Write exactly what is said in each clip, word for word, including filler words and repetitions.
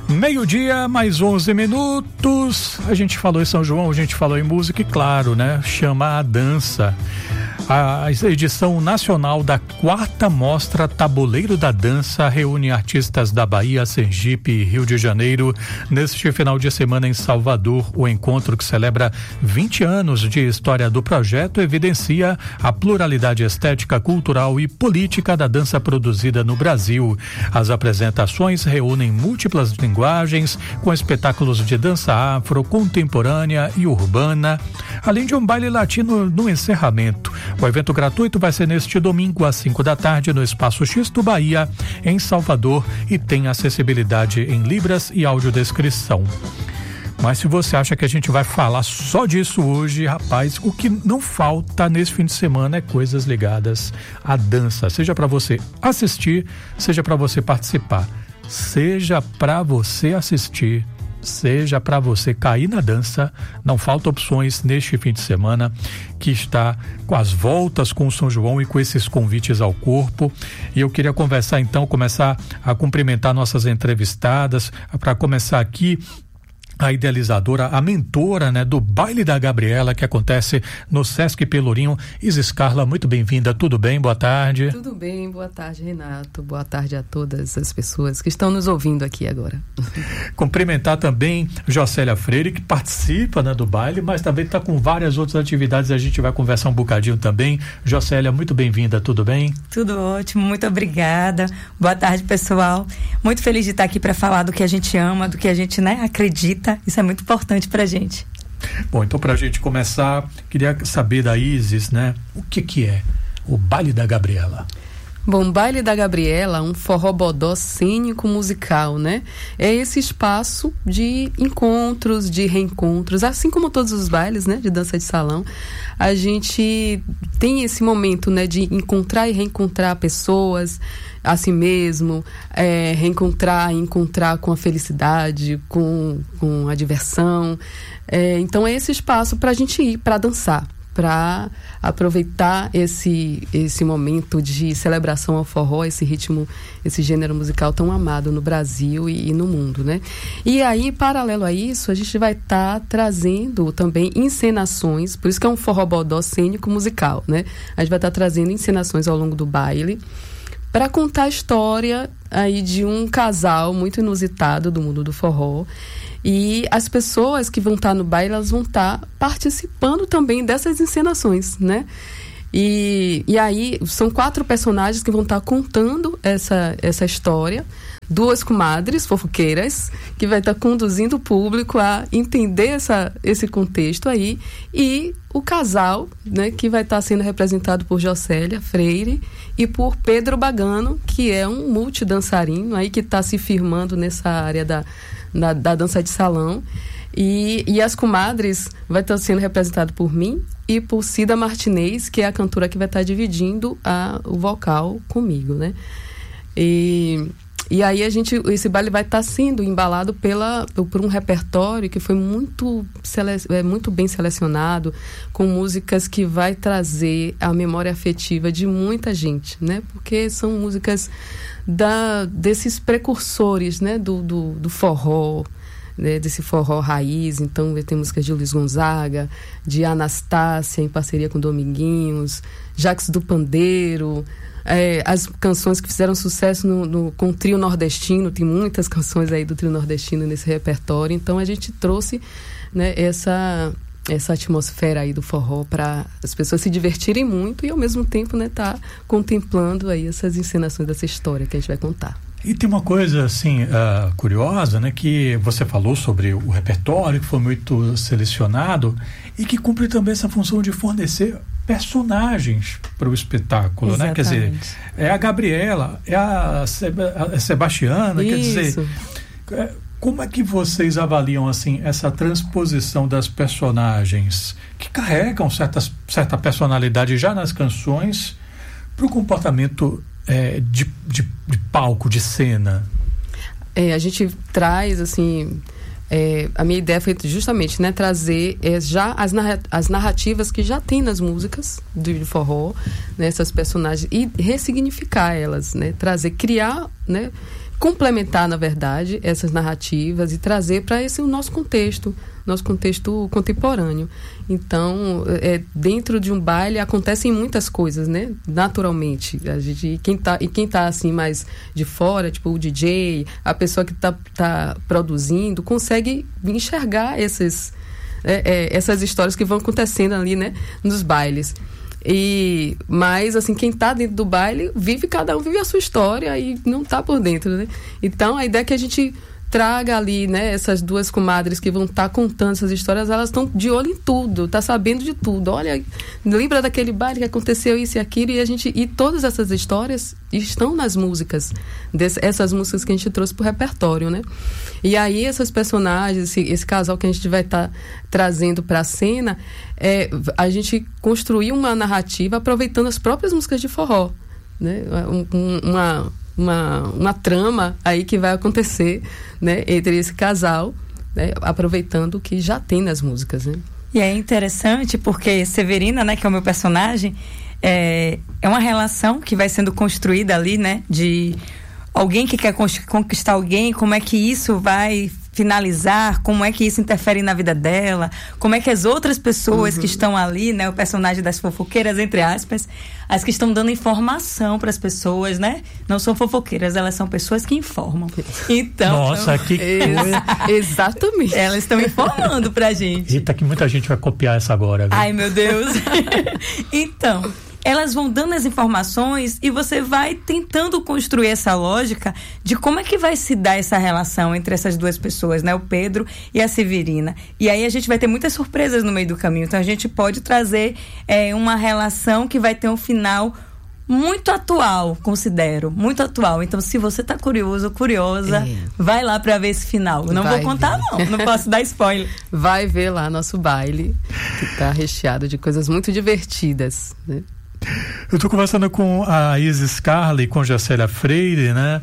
Meio-dia, mais onze minutos. A gente falou em São João, a gente falou em música e, claro, né? Chama a dança. A edição nacional da quarta mostra Tabuleiro da Dança reúne artistas da Bahia, Sergipe e Rio de Janeiro neste final de semana em Salvador. O encontro, que celebra vinte anos de história do projeto, evidencia a pluralidade estética, cultural e política da dança produzida no Brasil. As apresentações reúnem múltiplas linguagens, com espetáculos de dança afro, contemporânea e urbana, além de um baile latino no encerramento. O evento gratuito vai ser neste domingo às cinco da tarde no Espaço X do Bahia, em Salvador, e tem acessibilidade em libras e audiodescrição. Mas se você acha que a gente vai falar só disso hoje, rapaz, o que não falta nesse fim de semana é coisas ligadas à dança, seja para você assistir, seja para você participar, seja para você assistir, seja para você cair na dança. Não faltam opções neste fim de semana, que está com as voltas com o São João e com esses convites ao corpo. E eu queria conversar então, começar a cumprimentar nossas entrevistadas, para começar aqui, a idealizadora, a mentora, né, do Baile da Gabriela, que acontece no Sesc Pelourinho. Isis Carla, muito bem-vinda, tudo bem? Boa tarde. Tudo bem, boa tarde, Renato, boa tarde a todas as pessoas que estão nos ouvindo aqui agora. Cumprimentar também Jocélia Freire, que participa, né, do baile, mas também está com várias outras atividades, a gente vai conversar um bocadinho também. Jocélia, muito bem-vinda, tudo bem? Tudo ótimo, muito obrigada, boa tarde, pessoal. Muito feliz de estar aqui para falar do que a gente ama, do que a gente, né, acredita. Isso é muito importante pra gente. Bom, então pra gente começar, queria saber da Isis, né? O que que é o Baile da Gabriela? Bom, Baile da Gabriela, um forró-bodó cênico musical, né? É esse espaço de encontros, de reencontros, assim como todos os bailes, né, de dança de salão. A gente tem esse momento, né, de encontrar e reencontrar pessoas, a si mesmo, é, reencontrar, encontrar com a felicidade, com, com a diversão. É, então é esse espaço para a gente ir, para dançar, para aproveitar esse, esse momento de celebração ao forró, esse ritmo, esse gênero musical tão amado no Brasil e, e no mundo, né? E aí, paralelo a isso, a gente vai estar tá trazendo também encenações, por isso que é um forró-bodó cênico musical, né? A gente vai estar tá trazendo encenações ao longo do baile, para contar a história aí de um casal muito inusitado do mundo do forró. E as pessoas que vão estar no baile, elas vão estar participando também dessas encenações, né? E, e aí são quatro personagens que vão estar contando essa, essa história. Duas comadres fofoqueiras que vai estar conduzindo o público a entender essa, esse contexto aí, e o casal, né, que vai estar sendo representado por Jocélia Freire e por Pedro Bagano, que é um multidançarino aí que está se firmando nessa área da, da, da dança de salão. E, e as comadres vai estar sendo representado por mim e por Cida Martinez, que é a cantora que vai estar dividindo a, o vocal comigo, né? E... E aí a gente, esse baile vai estar sendo embalado pela, por um repertório que foi muito, sele, é, muito bem selecionado, com músicas que vai trazer a memória afetiva de muita gente, né? Porque são músicas da, desses precursores, né? do, do, do forró, né? Desse forró raiz. Então tem músicas de Luiz Gonzaga, de Anastácia em parceria com Dominguinhos, Jacques do Pandeiro. É, as canções que fizeram sucesso no, no, com o trio nordestino, tem muitas canções aí do trio nordestino nesse repertório. Então a gente trouxe, né, essa, essa atmosfera aí do forró para as pessoas se divertirem muito e ao mesmo tempo, né, tá contemplando aí essas encenações dessa história que a gente vai contar. E tem uma coisa assim uh, curiosa, né, que você falou sobre o repertório que foi muito selecionado e que cumpre também essa função de fornecer personagens para o espetáculo, né? Quer dizer, é a Gabriela, é a, Seb- a Sebastiana, Isso. Quer dizer, como é que vocês avaliam assim essa transposição das personagens que carregam certas, certa personalidade já nas canções para o comportamento é, de, de, de palco, de cena? É, a gente traz assim... É, a minha ideia foi justamente, né, trazer é, já as, narra- as narrativas que já tem nas músicas do forró, né, essas personagens, e ressignificar elas, né, trazer, criar, né, complementar, na verdade, essas narrativas e trazer para esse o nosso contexto, nosso contexto contemporâneo. Então, é, dentro de um baile acontecem muitas coisas, né? Naturalmente. A gente, e quem tá, e quem tá assim mais de fora, tipo o D J, a pessoa que tá, tá produzindo, consegue enxergar esses, é, é, essas histórias que vão acontecendo ali, né? Nos bailes. E, mas, assim, quem tá dentro do baile, vive, cada um vive a sua história e não tá por dentro, né? Então, a ideia é que a gente traga ali, né, essas duas comadres que vão estar tá contando essas histórias, elas estão de olho em tudo, tá sabendo de tudo. Olha, lembra daquele baile que aconteceu isso e aquilo, e a gente, e todas essas histórias estão nas músicas, desse, essas músicas que a gente trouxe pro repertório, né? E aí esses personagens, esse, esse casal que a gente vai estar tá trazendo para a cena, é, a gente construiu uma narrativa aproveitando as próprias músicas de forró, né? Um, um, uma Uma, uma trama aí que vai acontecer, né, entre esse casal, né, aproveitando o que já tem nas músicas, né? E é interessante porque Severina, né, que é o meu personagem, é, é uma relação que vai sendo construída ali, né, de alguém que quer conquistar alguém, como é que isso vai finalizar, como é que isso interfere na vida dela, como é que as outras pessoas uhum. que estão ali, né, o personagem das fofoqueiras, entre aspas, as que estão dando informação para as pessoas, né, não são fofoqueiras, elas são pessoas que informam. Então, nossa, que coisa. Exatamente. Elas estão informando pra gente. Eita, que muita gente vai copiar essa agora, viu? Ai, meu Deus. Então, elas vão dando as informações e você vai tentando construir essa lógica de como é que vai se dar essa relação entre essas duas pessoas, né? O Pedro e a Severina. E aí a gente vai ter muitas surpresas no meio do caminho. Então a gente pode trazer é, uma relação que vai ter um final muito atual, considero. Muito atual. Então, se você tá curioso, curiosa, é. vai lá pra ver esse final. Não vai vou contar, ver. não. Não posso dar spoiler. Vai ver lá nosso baile, que tá recheado de coisas muito divertidas, né? Eu estou conversando com a Isis Carla e com Jocélia Freire, né?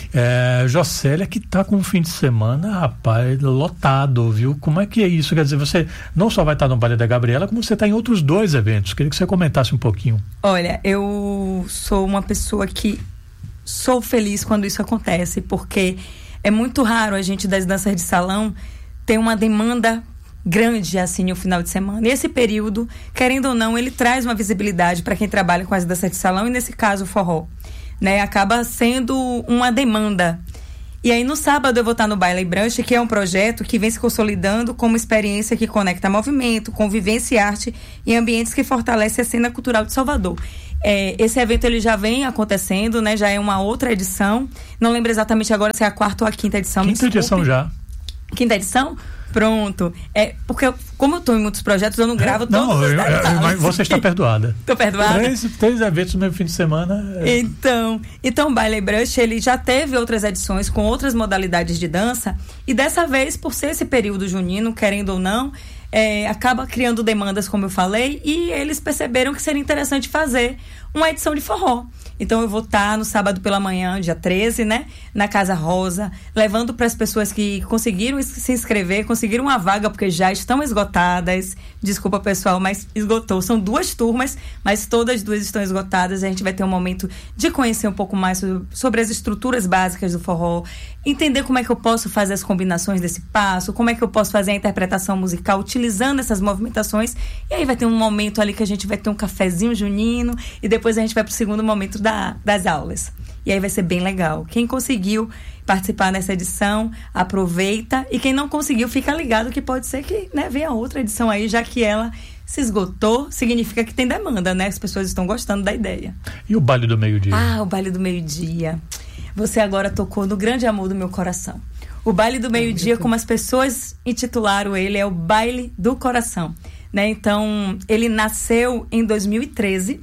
É, Jocélia que está com um fim de semana, rapaz, lotado, viu? Como é que é isso? Quer dizer, você não só vai estar no baile da Gabriela, como você está em outros dois eventos. Queria que você comentasse um pouquinho. Olha, eu sou uma pessoa que sou feliz quando isso acontece, porque é muito raro a gente das danças de salão ter uma demanda grande assim no final de semana. E esse período, querendo ou não, ele traz uma visibilidade para quem trabalha com as danças de salão, e nesse caso o forró, né? Acaba sendo uma demanda. E aí no sábado eu vou estar no Baile Brunch, que é um projeto que vem se consolidando como experiência que conecta movimento, convivência e arte em ambientes que fortalecem a cena cultural de Salvador. É, esse evento ele já vem acontecendo, né? Já é uma outra edição. Não lembro exatamente agora se é a quarta ou a quinta edição. Quinta edição já. Quinta edição? Pronto. É, porque eu, como eu estou em muitos projetos, eu não gravo é, todos não, os eu, eu, você está perdoada. Estou perdoada? Três, três eventos no mesmo fim de semana. É... Então, então o Baile Brush, ele já teve outras edições com outras modalidades de dança, e dessa vez, por ser esse período junino, querendo ou não, é, acaba criando demandas, como eu falei, e eles perceberam que seria interessante fazer uma edição de forró. Então eu vou estar no sábado pela manhã, dia treze, né? Na Casa Rosa, levando para as pessoas que conseguiram se inscrever, conseguiram uma vaga, porque já estão esgotadas. Desculpa, pessoal, mas esgotou. São duas turmas, mas todas as duas estão esgotadas. A gente vai ter um momento de conhecer um pouco mais sobre as estruturas básicas do forró, entender como é que eu posso fazer as combinações desse passo, como é que eu posso fazer a interpretação musical utilizando essas movimentações. E aí vai ter um momento ali que a gente vai ter um cafezinho junino, e depois a gente vai para o segundo momento da, das aulas. E aí vai ser bem legal. Quem conseguiu participar dessa edição, aproveita. E quem não conseguiu, fica ligado que pode ser que, né, venha outra edição aí, já que ela se esgotou, significa que tem demanda, né? As pessoas estão gostando da ideia. E o baile do meio-dia? Ah, o baile do meio-dia. Você agora tocou no grande amor do meu coração. O baile do meio-dia, como as pessoas intitularam ele, é o baile do coração, né? Então, ele nasceu em dois mil e treze,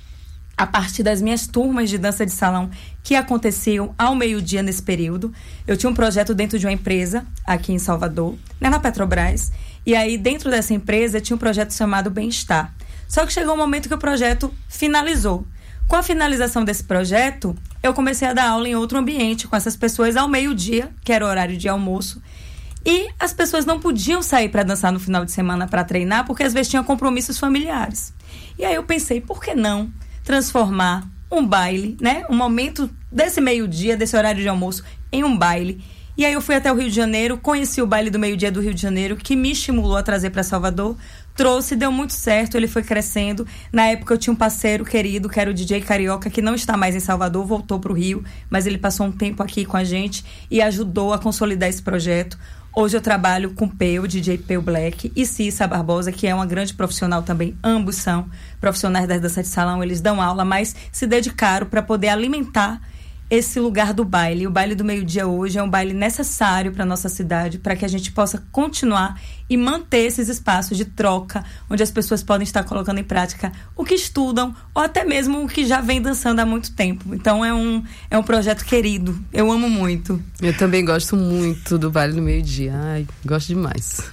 a partir das minhas turmas de dança de salão que aconteciam ao meio-dia nesse período. Eu tinha um projeto dentro de uma empresa aqui em Salvador, né, na Petrobras, e aí dentro dessa empresa tinha um projeto chamado Bem-Estar. Só que chegou um momento que o projeto finalizou. Com a finalização desse projeto, eu comecei a dar aula em outro ambiente com essas pessoas ao meio-dia, que era o horário de almoço, e as pessoas não podiam sair para dançar no final de semana para treinar, porque às vezes tinham compromissos familiares. E aí eu pensei, por que não transformar um baile, né, um momento desse meio-dia, desse horário de almoço, em um baile. E aí eu fui até o Rio de Janeiro, conheci o baile do meio-dia do Rio de Janeiro, que me estimulou a trazer para Salvador. Trouxe, deu muito certo, ele foi crescendo. Na época eu tinha um parceiro querido, que era o D J Carioca, que não está mais em Salvador, voltou para o Rio, mas ele passou um tempo aqui com a gente e ajudou a consolidar esse projeto. Hoje eu trabalho com Peu, D J Peu Black, e Cissa Barbosa, que é uma grande profissional também. Ambos são profissionais da dança de salão, eles dão aula, mas se dedicaram para poder alimentar esse lugar do baile. O baile do meio-dia hoje é um baile necessário para a nossa cidade, para que a gente possa continuar e manter esses espaços de troca, onde as pessoas podem estar colocando em prática o que estudam, ou até mesmo o que já vem dançando há muito tempo. Então é um, é um projeto querido, eu amo muito. Eu também gosto muito do baile do meio-dia, ai, gosto demais.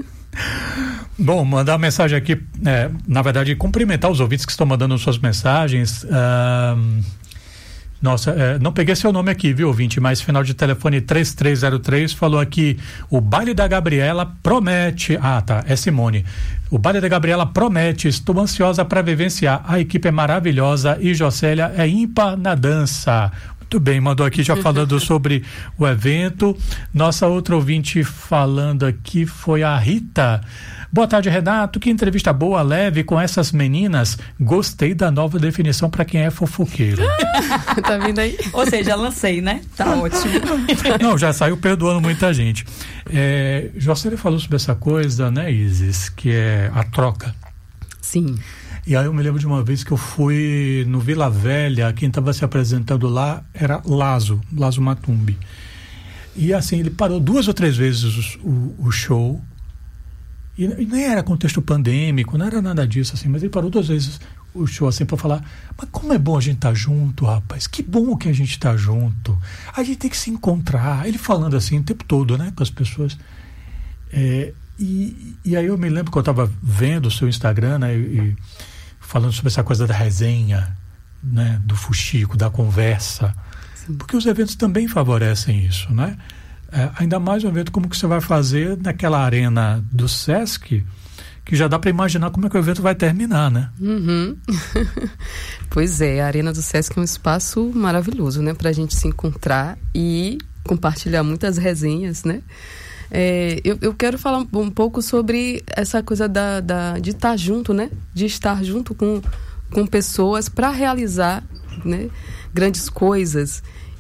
Bom, mandar uma mensagem aqui, é, na verdade, cumprimentar os ouvintes que estão mandando suas mensagens. Uh... Nossa, é, não peguei seu nome aqui, viu, ouvinte? Mas final de telefone três três zero três falou aqui: o baile da Gabriela promete. Ah, tá, é Simone. O baile da Gabriela promete. Estou ansiosa para vivenciar. A equipe é maravilhosa e Jocélia é ímpar na dança. Muito bem, mandou aqui já falando sobre o evento. Nossa outra ouvinte falando aqui foi a Rita. Boa tarde, Renato. Que entrevista boa, leve com essas meninas. Gostei da nova definição para quem é fofoqueiro. Tá vendo aí? Ou seja, lancei, né? Tá ótimo. Não, já saiu perdoando muita gente. É, Jocely falou sobre essa coisa, né, Isis? Que é a troca. Sim. E aí eu me lembro de uma vez que eu fui no Vila Velha, quem estava se apresentando lá era Lazo, Lazo Matumbi. E assim, ele parou duas ou três vezes o, o show. E, e nem era contexto pandêmico, não era nada disso, assim, mas ele parou duas vezes o show assim para falar: mas como é bom a gente estar tá junto, rapaz, que bom que a gente está junto, a gente tem que se encontrar. Ele falando assim o tempo todo, né, com as pessoas. É, e, e aí eu me lembro que eu estava vendo o seu Instagram, né, e, e falando sobre essa coisa da resenha, né, do fuxico, da conversa. Sim. Porque os eventos também favorecem isso, né? É, ainda mais um evento como que você vai fazer naquela arena do Sesc, que já dá para imaginar como é que o evento vai terminar, né? Uhum. Pois é, a arena do Sesc é um espaço maravilhoso, né? Para a gente se encontrar e compartilhar muitas resenhas, né? É, eu, eu quero falar um, um pouco sobre essa coisa da, da, de estar junto, né? De estar junto com, com pessoas para realizar, né, grandes coisas.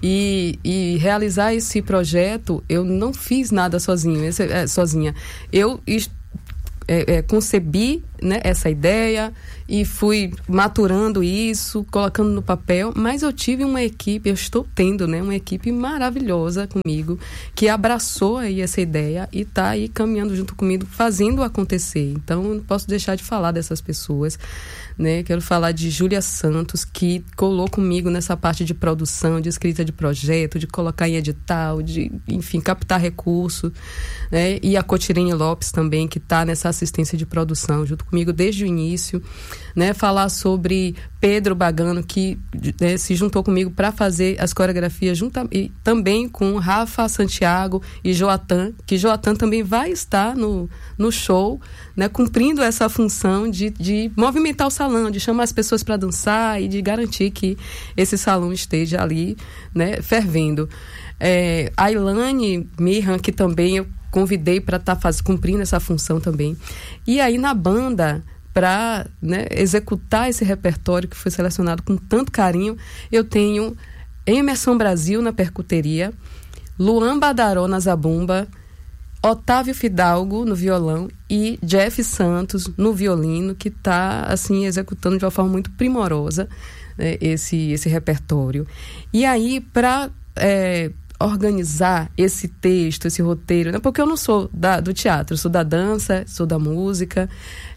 E, e realizar esse projeto, eu não fiz nada sozinho, esse, é, sozinha. Eu é, é, concebi, né, essa ideia e fui maturando isso, colocando no papel, mas eu tive uma equipe, eu estou tendo, né, uma equipe maravilhosa comigo, que abraçou aí essa ideia e está aí caminhando junto comigo, fazendo acontecer. Então, eu não posso deixar de falar dessas pessoas, né? Quero falar de Júlia Santos, que colou comigo nessa parte de produção, de escrita de projeto, de colocar em edital, de, enfim, captar recursos, né? E a Cotirene Lopes também, que está nessa assistência de produção junto comigo desde o início, né? Falar sobre Pedro Bagano, que, né, se juntou comigo para fazer as coreografias junto, e também com Rafa Santiago e Joatan, que Joatan também vai estar no, no show, né, cumprindo essa função de, de movimentar o salão, de chamar as pessoas para dançar e de garantir que esse salão esteja ali, né, fervendo. É, a Ilane Mirran, que também eu convidei para estar tá cumprindo essa função também. E aí na banda, para, né, executar esse repertório que foi selecionado com tanto carinho, eu tenho Emerson Brasil na percuteria, Luan Badaró na zabumba, Otávio Fidalgo no violão e Jeff Santos no violino, que está assim executando de uma forma muito primorosa, né, esse, esse repertório. E aí, para é, organizar esse texto, esse roteiro, né, porque eu não sou da, do teatro, eu sou da dança, sou da música,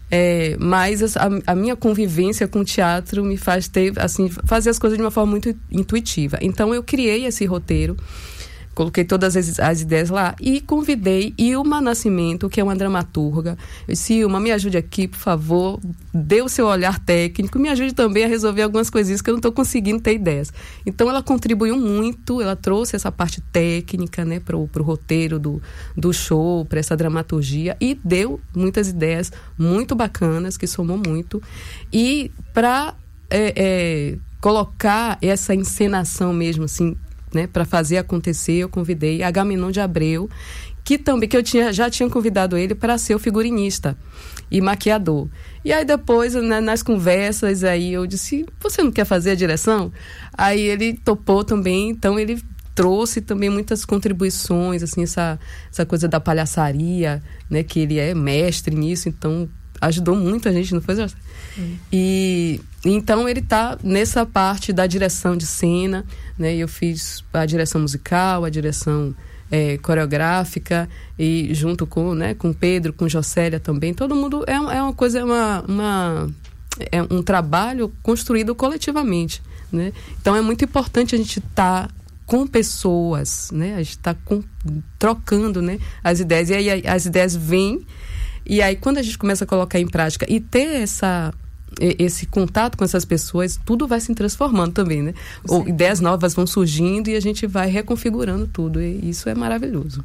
é, mas a, a minha convivência com o teatro me faz ter, assim, fazer as coisas de uma forma muito intuitiva. Então eu criei esse roteiro, coloquei todas as, as ideias lá e convidei Ilma Nascimento, que é uma dramaturga. Eu disse: Ilma, me ajude aqui, por favor, dê o seu olhar técnico, me ajude também a resolver algumas coisinhas que eu não estou conseguindo ter ideias. Então ela contribuiu muito, ela trouxe essa parte técnica, né, para o roteiro do, do show, para essa dramaturgia, e deu muitas ideias muito bacanas, que somou muito. E para é, é, colocar essa encenação mesmo, assim, né, para fazer acontecer, eu convidei Agamenon de Abreu, que também que eu tinha, já tinha convidado ele para ser o figurinista e maquiador. E aí depois, né, nas conversas, aí eu disse, você não quer fazer a direção? Aí ele topou também, então ele trouxe também muitas contribuições, assim, essa, essa coisa da palhaçaria, né, que ele é mestre nisso, então ajudou muito a gente, não foi? Hum. E então ele está nessa parte da direção de cena, né? Eu fiz a direção musical, a direção é, coreográfica, e junto com, né, com Pedro, com Jocélia também. Todo mundo é, é uma coisa, é uma, uma é um trabalho construído coletivamente, né? Então é muito importante a gente estar tá com pessoas, né? A gente está trocando, né, as ideias, e aí as ideias vêm. E aí, quando a gente começa a colocar em prática e ter essa, esse contato com essas pessoas, tudo vai se transformando também, né? Ou, ideias novas vão surgindo e a gente vai reconfigurando tudo. E isso é maravilhoso.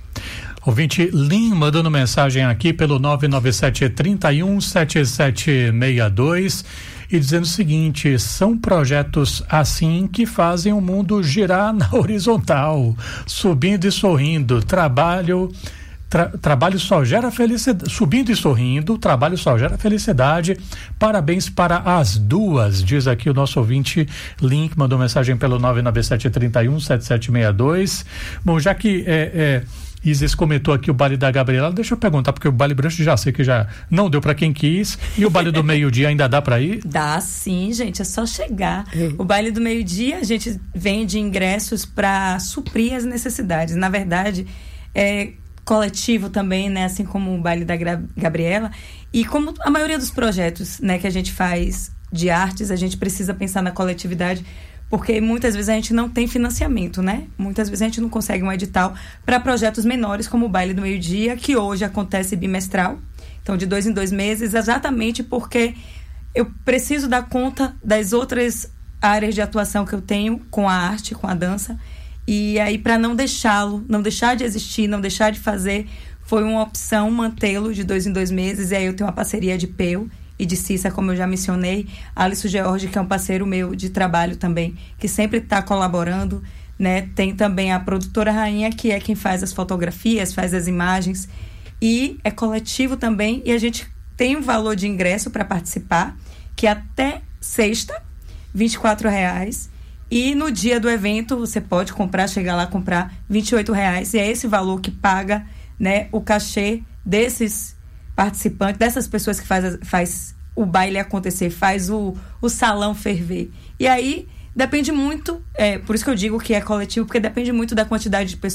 Ouvinte Lin mandando mensagem aqui pelo nove nove sete, três um, sete sete seis dois e dizendo o seguinte: são projetos assim que fazem o mundo girar na horizontal, subindo e sorrindo. Trabalho... Tra- trabalho só gera felicidade, subindo e sorrindo, trabalho só gera felicidade. Parabéns para as duas, diz aqui o nosso ouvinte Link, mandou mensagem pelo nove nove sete, três um, sete sete seis dois. Bom, já que é, é, Isis comentou aqui o baile da Gabriela, deixa eu perguntar, porque o baile branco já sei que já não deu para quem quis, e o baile do meio-dia ainda dá para ir? Dá sim, gente, é só chegar. Uhum. O baile do meio-dia a gente vende ingressos para suprir as necessidades. Na verdade, é coletivo também, né, assim como o baile da Gra- Gabriela, e como a maioria dos projetos, né, que a gente faz de artes, a gente precisa pensar na coletividade, porque muitas vezes a gente não tem financiamento, né? Muitas vezes a gente não consegue um edital para projetos menores, como o baile do meio-dia, que hoje acontece bimestral, então de dois em dois meses, exatamente porque eu preciso dar conta das outras áreas de atuação que eu tenho com a arte, com a dança. E aí, para não deixá-lo, não deixar de existir, não deixar de fazer, foi uma opção mantê-lo de dois em dois meses. E aí eu tenho uma parceria de Peu e de Cissa, como eu já mencionei. Alisson George, que é um parceiro meu de trabalho também, que sempre está colaborando, né? Tem também a produtora Rainha, que é quem faz as fotografias, faz as imagens. E é coletivo também. E a gente tem um valor de ingresso para participar, que é até sexta, vinte e quatro reais. E no dia do evento, você pode comprar, chegar lá, comprar vinte e oito reais. E é esse valor que paga, né, o cachê desses participantes, dessas pessoas que faz, faz o baile acontecer, faz o, o salão ferver. E aí, depende muito, é, por isso que eu digo que é coletivo, porque depende muito da quantidade de pessoas